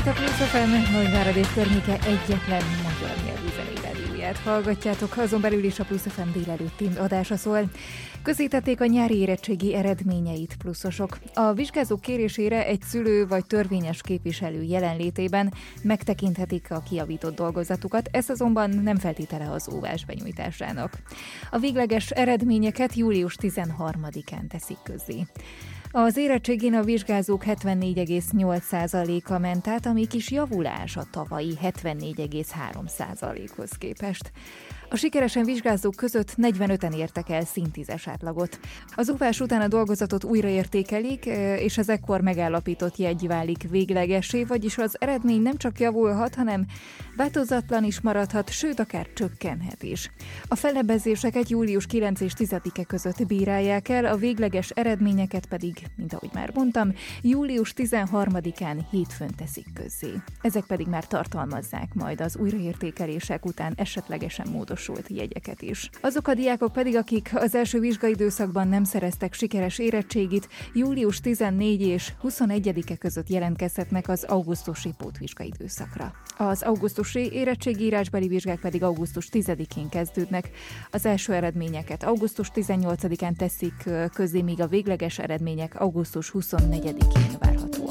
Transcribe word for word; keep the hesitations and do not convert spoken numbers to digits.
a Plusz ef em Nagyvárad és környéke egyetlen magyar nyelvű zenei rádióját hallgatjátok, azon belül is a Plusz ef em délelőtti adása szól. Közzétették a nyári érettségi eredményeit pluszosok. A vizsgázók kérésére egy szülő vagy törvényes képviselő jelenlétében megtekinthetik a kijavított dolgozatukat, ez azonban nem feltétele az óvás benyújtásának. A végleges eredményeket július tizenharmadikán teszik közzé. Az érettségén a vizsgázók hetvennégy egész nyolc százaléka ment át, ami kis javulás a tavalyi hetvennégy egész három százalékhoz képest. A sikeresen vizsgázók között negyvenöten értek el színtízes átlagot. Az óvás után a dolgozatot újraértékelik, és az ekkor megállapított jegy válik véglegessé, vagyis az eredmény nem csak javulhat, hanem változatlan is maradhat, sőt akár csökkenhet is. A fellebbezéseket július kilencedike és tizedike között bírálják el, a végleges eredményeket pedig, mint ahogy már mondtam, július tizenharmadikán hétfőn teszik közzé. Ezek pedig már tartalmazzák majd az újraértékelések után esetlegesen módosult jegyeket is. Azok a diákok pedig, akik az első vizsgaidőszakban nem szereztek sikeres érettségit, július tizennegyedike és huszonegyedike között jelentkezhetnek az augusztusi pótvizsgaidőszakra. Az augusztusi érettségírásbeli vizsgák pedig augusztus tizedikén kezdődnek. Az első eredményeket augusztus tizennyolcadikán teszik közzé, míg a végleges eredmények augusztus huszonnegyedikén várhatóak.